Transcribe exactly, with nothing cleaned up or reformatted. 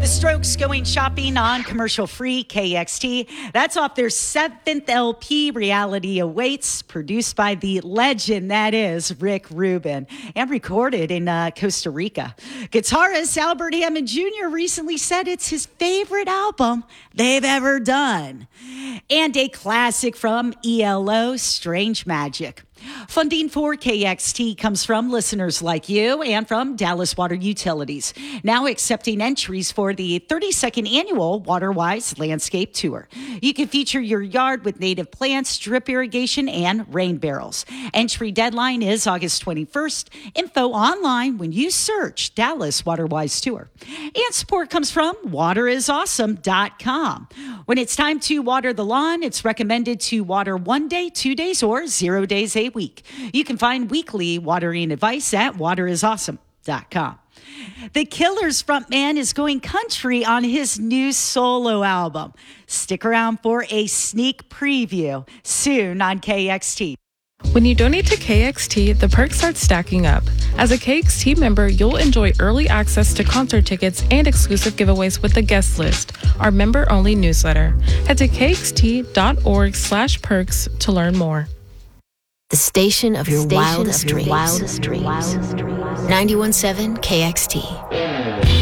The Strokes going shopping on commercial-free K X T. That's off their seventh L P, Reality Awaits, produced by the legend that is Rick Rubin, and recorded in uh, Costa Rica. Guitarist Albert Hammond Junior recently said it's his favorite album they've ever done. And a classic from E L O, Strange Magic. Funding for K X T comes from listeners like you and from Dallas Water Utilities, now accepting entries for the thirty-second annual WaterWise Landscape Tour. You can feature your yard with native plants, drip irrigation, and rain barrels. Entry deadline is August twenty-first. Info online when you search Dallas WaterWise Tour. And support comes from water is awesome dot com. When it's time to water the lawn, it's recommended to water one day, two days, or zero days a week. You can find weekly watering advice at water is awesome dot com. The Killers frontman is going country on his new solo album. Stick around for a sneak preview soon on K X T. When you donate to K X T, the perks start stacking up. As a K X T member, you'll enjoy early access to concert tickets and exclusive giveaways with the guest list, our member-only newsletter. Head to kxt.org slash perks to learn more. The station of your station wildest of your dreams. Wildest dreams. ninety-one point seven K X T.